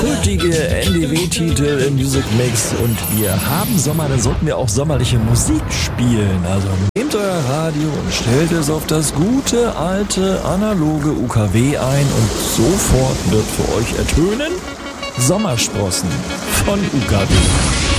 Kultige NDW-Titel im Music Mix und wir haben Sommer, dann sollten wir auch sommerliche Musik spielen. Also nehmt euer Radio und stellt es auf das gute, alte, analoge UKW ein und sofort wird für euch ertönen Sommersprossen von UKW.